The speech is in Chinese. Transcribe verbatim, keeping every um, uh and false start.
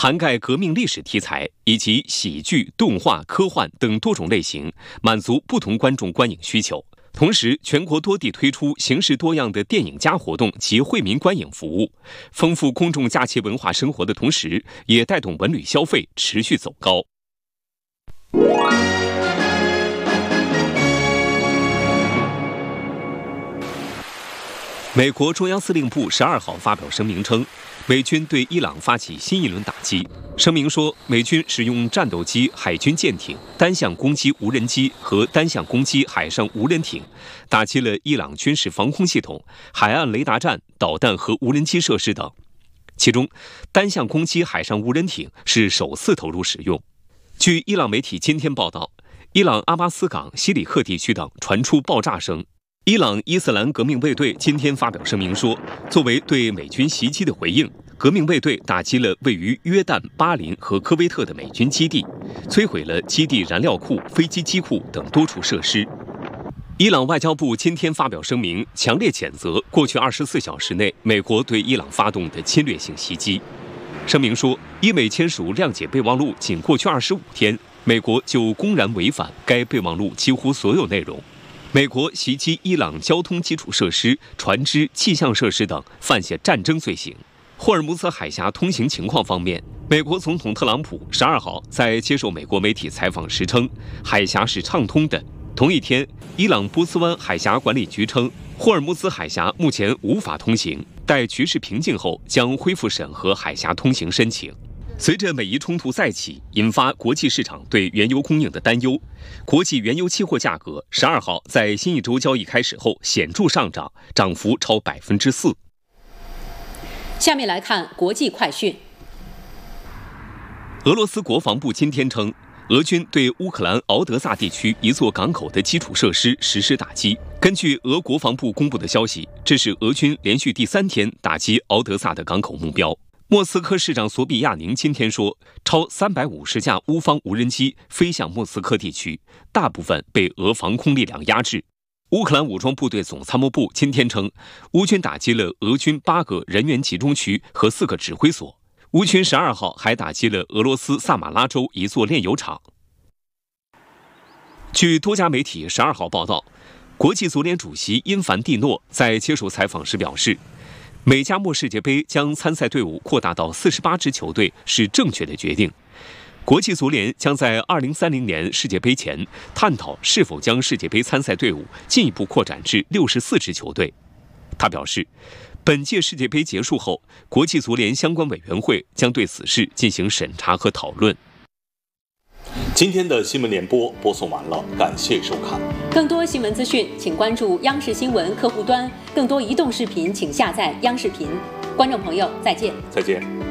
涵盖革命历史题材以及喜剧、动画、科幻等多种类型，满足不同观众观影需求。同时，全国多地推出形式多样的电影加活动及惠民观影服务，丰富公众假期文化生活的同时，也带动文旅消费持续走高。美国中央司令部十二号发表声明称，美军对伊朗发起新一轮打击。声明说，美军使用战斗机、海军舰艇、单向攻击无人机和单向攻击海上无人艇，打击了伊朗军事防空系统、海岸雷达站、导弹和无人机设施等。其中，单向攻击海上无人艇是首次投入使用。据伊朗媒体今天报道，伊朗阿巴斯港、西里克地区等传出爆炸声。伊朗伊斯兰革命卫队今天发表声明说，作为对美军袭击的回应，革命卫队打击了位于约旦、巴林和科威特的美军基地，摧毁了基地燃料库、飞机机库等多处设施。伊朗外交部今天发表声明，强烈谴责过去二十四小时内美国对伊朗发动的侵略性袭击。声明说，伊美签署谅解备忘录仅过去二十五天，美国就公然违反该备忘录几乎所有内容。美国袭击伊朗交通基础设施、船只、气象设施等，犯下战争罪行。霍尔木兹海峡通行情况方面，美国总统特朗普十二号在接受美国媒体采访时称，海峡是畅通的。同一天，伊朗波斯湾海峡管理局称，霍尔木兹海峡目前无法通行，待局势平静后将恢复审核海峡通行申请。随着美伊冲突再起，引发国际市场对原油供应的担忧，国际原油期货价格十二号在新一周交易开始后显著上涨，涨幅超百分之四。 下面来看国际快讯。 俄罗斯国防部今天称，俄军对乌克兰敖德萨地区一座港口的基础设施实施打击。根据俄国防部公布的消息，这是俄军连续第三天打击敖德萨的港口目标。莫斯科市长索比亚宁今天说，超三百五十架乌方无人机飞向莫斯科地区，大部分被俄防空力量压制。乌克兰武装部队总参谋部今天称，乌军打击了俄军八个人员集中区和四个指挥所。乌军十二号还打击了俄罗斯萨马拉州一座炼油厂。据多家媒体十二号报道，国际足联主席因凡蒂诺在接受采访时表示，美加墨世界杯将参赛队伍扩大到四十八支球队是正确的决定。国际足联将在二零三零年世界杯前探讨是否将世界杯参赛队伍进一步扩展至六十四支球队。他表示，本届世界杯结束后，国际足联相关委员会将对此事进行审查和讨论。 今天的新闻联播播送完了，感谢收看。 更多新闻资讯，请关注央视新闻客户端。更多移动视频，请下载央视频。观众朋友，再见。 再见。